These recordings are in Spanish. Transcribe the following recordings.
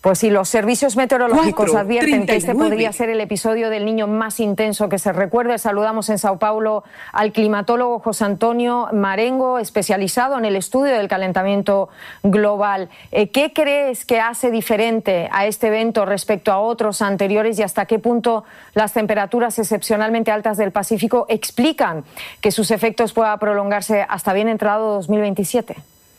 Pues sí, los servicios meteorológicos advierten que este podría ser el episodio del Niño más intenso que se recuerde. Saludamos en Sao Paulo al climatólogo José Antonio Marengo, especializado en el estudio del calentamiento global. ¿Qué crees que hace diferente a este evento respecto a otros anteriores y hasta qué punto las temperaturas excepcionalmente altas del Pacífico explican que sus efectos puedan prolongarse hasta bien entrado 2027?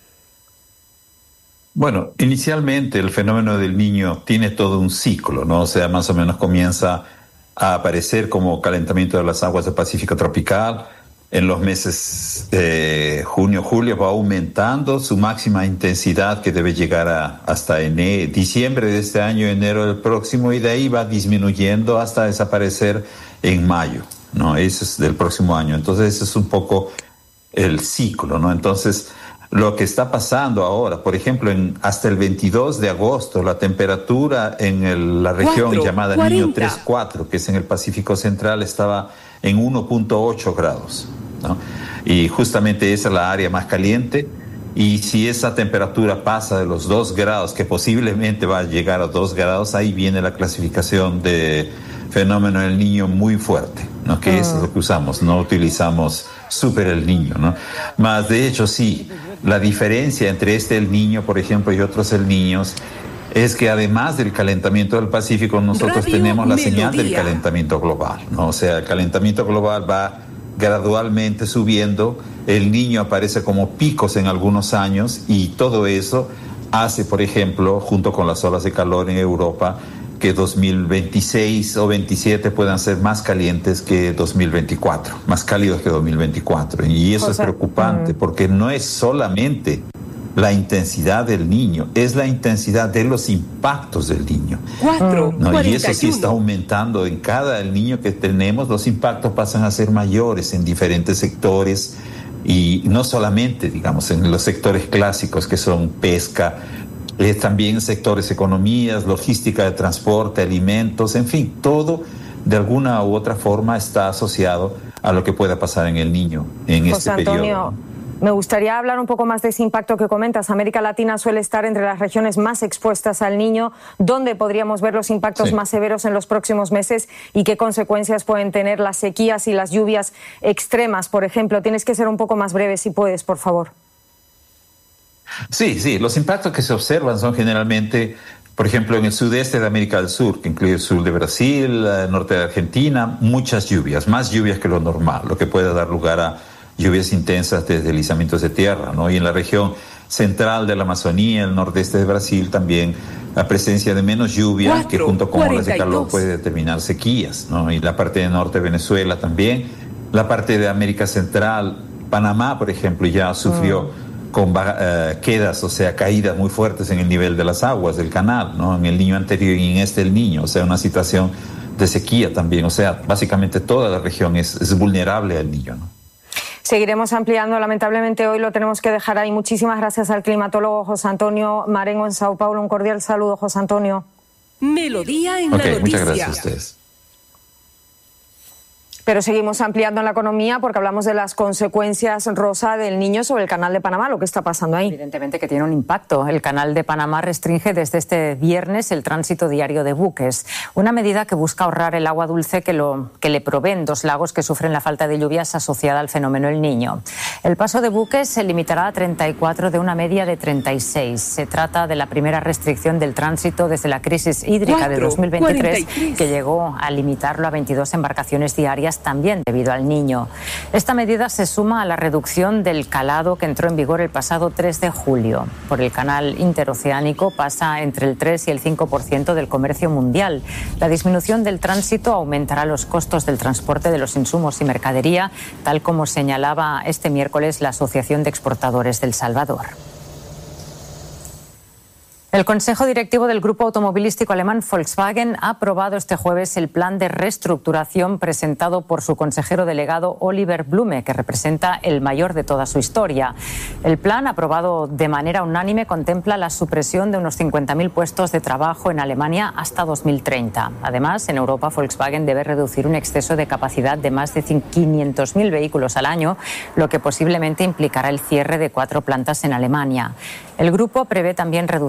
Bueno, inicialmente el fenómeno del Niño tiene todo un ciclo, ¿no? O sea, más o menos comienza a aparecer como calentamiento de las aguas del Pacífico tropical. En los meses junio, julio va aumentando su máxima intensidad, que debe llegar hasta diciembre de este año, enero del próximo, y de ahí va disminuyendo hasta desaparecer en mayo, ¿no? Ese es del próximo año. Entonces ese es un poco el ciclo, ¿no? Entonces lo que está pasando ahora, por ejemplo, hasta el 22 de agosto, la temperatura en la región llamada 40. Niño 3-4, que es en el Pacífico Central, estaba en 1.8 grados, ¿no? Y justamente esa es la área más caliente. Y si esa temperatura pasa de los 2 grados, que posiblemente va a llegar a 2 grados, ahí viene la clasificación de fenómeno del Niño muy fuerte, ¿no? Que eso es lo que usamos, no utilizamos Super El Niño, ¿no? Más de hecho, sí, la diferencia entre El Niño, por ejemplo, y otros El Niños es que además del calentamiento del Pacífico, nosotros tenemos la señal del calentamiento global, ¿no? O sea, el calentamiento global va gradualmente subiendo, El Niño aparece como picos en algunos años y todo eso hace, por ejemplo, junto con las olas de calor en Europa, que 2026 o 27 puedan ser más calientes que 2024, más cálidos que 2024. Y eso es preocupante, porque no es solamente la intensidad del Niño, es la intensidad de los impactos del Niño. ¿No? Y eso sí está aumentando en cada El Niño que tenemos, los impactos pasan a ser mayores en diferentes sectores, y no solamente, digamos, en los sectores clásicos que son pesca, también sectores economías, logística de transporte, alimentos, en fin, todo de alguna u otra forma está asociado a lo que pueda pasar en El Niño en este periodo. Me gustaría hablar un poco más de ese impacto que comentas. América Latina suele estar entre las regiones más expuestas al Niño. ¿Dónde podríamos ver los impactos más severos en los próximos meses y qué consecuencias pueden tener las sequías y las lluvias extremas, por ejemplo? Tienes que ser un poco más breve si puedes, por favor. Sí, los impactos que se observan son generalmente, por ejemplo, en el sudeste de América del Sur, que incluye el sur de Brasil, el norte de Argentina, muchas lluvias, más lluvias que lo normal, lo que puede dar lugar a lluvias intensas de deslizamientos de tierra, ¿no? Y en la región central de la Amazonía, el nordeste de Brasil, también la presencia de menos lluvia, que junto con olas de calor puede determinar sequías, ¿no? Y la parte del norte de Venezuela también, la parte de América Central, Panamá, por ejemplo, ya sufrió con quedas, o sea, caídas muy fuertes en el nivel de las aguas del canal, ¿no? En El Niño anterior y en El Niño, o sea, una situación de sequía también, o sea, básicamente toda la región es vulnerable al Niño, ¿no? Seguiremos ampliando, lamentablemente hoy lo tenemos que dejar ahí. Muchísimas gracias al climatólogo José Antonio Marengo en Sao Paulo. Un cordial saludo, José Antonio. Melodía en la noticia. Muchas gracias a ustedes. Pero seguimos ampliando en la economía porque hablamos de las consecuencias, Rosa, del Niño sobre el Canal de Panamá, lo que está pasando ahí. Evidentemente que tiene un impacto. El Canal de Panamá restringe desde este viernes el tránsito diario de buques. Una medida que busca ahorrar el agua dulce que le proveen 2 lagos que sufren la falta de lluvias asociada al fenómeno El Niño. El paso de buques se limitará a 34 de una media de 36. Se trata de la primera restricción del tránsito desde la crisis hídrica de 2023, que llegó a limitarlo a 22 embarcaciones diarias, también debido al Niño. Esta medida se suma a la reducción del calado que entró en vigor el pasado 3 de julio. Por el canal interoceánico pasa entre el 3 y el 5% del comercio mundial. La disminución del tránsito aumentará los costos del transporte de los insumos y mercadería, tal como señalaba este miércoles la Asociación de Exportadores del Salvador. El Consejo Directivo del grupo automovilístico alemán Volkswagen ha aprobado este jueves el plan de reestructuración presentado por su consejero delegado Oliver Blume, que representa el mayor de toda su historia. El plan, aprobado de manera unánime, contempla la supresión de unos 50.000 puestos de trabajo en Alemania hasta 2030. Además, en Europa, Volkswagen debe reducir un exceso de capacidad de más de 500.000 vehículos al año, lo que posiblemente implicará el cierre de 4 plantas en Alemania. El grupo prevé también reducir